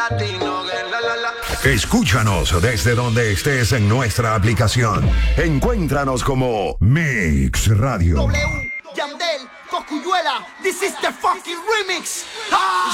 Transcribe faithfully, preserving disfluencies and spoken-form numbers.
Escúchanos desde donde estés en nuestra aplicación. Encuéntranos como Mix Radio. W, Yandel, Cocuyuela, this is the fucking remix. Ah!